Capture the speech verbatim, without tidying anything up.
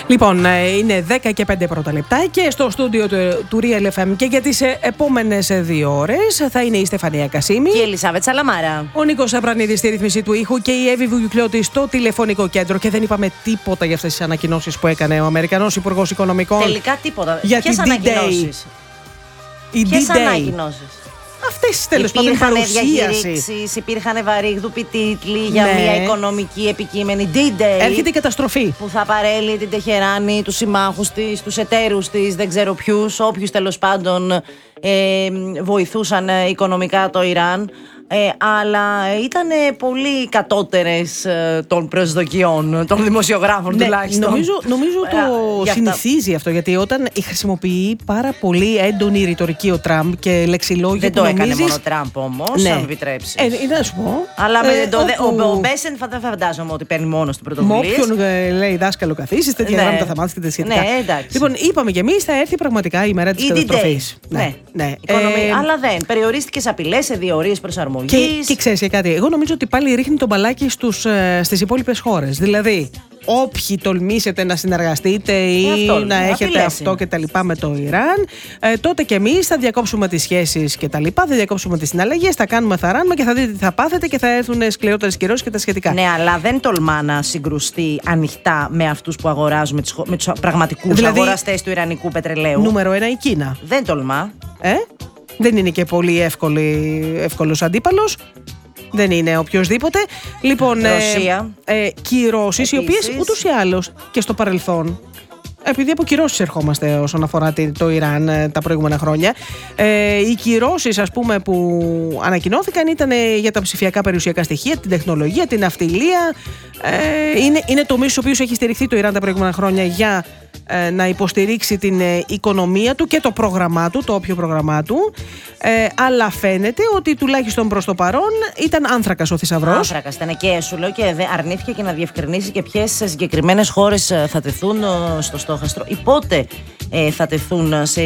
Λοιπόν, είναι δέκα και πέντε πρώτα λεπτά και στο στούντιο του, του Real εφ εμ και για τις επόμενες δύο ώρες θα είναι η Στεφανία Κασίμη και η Ελισάβετ Σαλαμάρα. Ο Νίκος Απρανίδης στη ρύθμιση του ήχου και η Εύη Βουγιουκλιώτη στο τηλεφωνικό κέντρο. Και δεν είπαμε τίποτα για αυτές τις ανακοινώσεις που έκανε ο Αμερικανός Υπουργός Οικονομικών. Τελικά τίποτα. Για Ποιες την ανακοινώσεις? Ποιες ανακοινώσεις? Αυτές τέλος πάντων παρουσίαση. Υπήρχαν διακηρύξεις, υπήρχαν βαρύγδουποι τίτλοι για Ναι. μια οικονομική επικείμενη ντι-Day. Έρχεται η καταστροφή. Που θα παρέλει την Τεχεράνη, τους συμμάχους της, τους εταίρους της, δεν ξέρω ποιους, όποιους τέλος πάντων ε, βοηθούσαν ε, οικονομικά το Ιράν. Ε, αλλά ήταν πολύ κατώτερες ε, των προσδοκιών των δημοσιογράφων, Ναι, τουλάχιστον. νομίζω, νομίζω το για συνηθίζει αυτό, γιατί όταν χρησιμοποιεί πάρα πολύ έντονη ρητορική ο Τραμπ και λεξιλόγια δεν που το νομίζεις... έκανε μόνο ο Τραμπ όμως, Ναι. αν επιτρέψεις. Ε, να σου πω. Αλλά με ε, το, όπου... ο, ο Μπέσεν δεν φαντάζομαι ότι παίρνει μόνο στην Με πρωτοβουλία. όποιον ε, λέει δάσκαλο καθίσεις, τέτοια Ναι. γράμματα θα μάθεις και τα σχετικά. Ναι, εντάξει. Λοιπόν, είπαμε κι εμείς, θα έρθει πραγματικά η μέρα της Η καταστροφής. ντι-Day. Ναι, ναι. Οικονομία. Ε, Αλλά δεν. Περιορίστηκε σε απειλές, σε διορίες προσαρμογής. Και, και ξέρεις και κάτι, εγώ νομίζω ότι πάλι ρίχνει τον μπαλάκι στους, ε, στις υπόλοιπες χώρες. Δηλαδή, όποιοι τολμήσετε να συνεργαστείτε ή Ε, αυτό, να ναι, έχετε απειλές αυτό είναι. και τα λοιπά με το Ιράν, ε, τότε και εμείς θα διακόψουμε τις σχέσεις και τα λοιπά, θα διακόψουμε τις συναλλαγές, θα κάνουμε, θα ράνουμε και θα δείτε τι θα πάθετε και θα έρθουν σκληρότερες κυρώσεις και τα σχετικά. Ναι, αλλά δεν τολμά να συγκρουστεί ανοιχτά με αυτούς που αγοράζουν, με τους, χω- με τους πραγματικούς Δηλαδή, αγοραστές του Ιρανικού πετρελαίου. Νούμερο ένα η Κίνα. Δεν τολμά. Ε? Δεν είναι και πολύ εύκολη, εύκολος αντίπαλος. Δεν είναι οποιοδήποτε. Λοιπόν, Ρωσία. ε, ε, κυρώσεις, οι οποίες Επίσης. ούτως ή άλλως και στο παρελθόν, επειδή από κυρώσεις ερχόμαστε όσον αφορά τη- το Ιράν ε, τα προηγούμενα χρόνια, ε, οι κυρώσεις, ας πούμε, που ανακοινώθηκαν ήταν ε, για τα ψηφιακά περιουσιακά στοιχεία, την τεχνολογία, την ναυτιλία. Ε, είναι, είναι τομείς στους οποίους έχει στηριχθεί το Ιράν τα προηγούμενα χρόνια για ε, να υποστηρίξει την ε, οικονομία του και το πρόγραμμά του, το όποιο πρόγραμμά του. Ε, αλλά φαίνεται ότι τουλάχιστον προς το παρόν ήταν άνθρακας ο θησαυρός. Άνθρακα ήταν και σου λέω και δε- αρνήθηκε και να διευκρινίσει και ποιες συγκεκριμένες χώρες ε, θα τεθούν ε, στο στόχαστρο ή πότε ε, θα τεθούν σε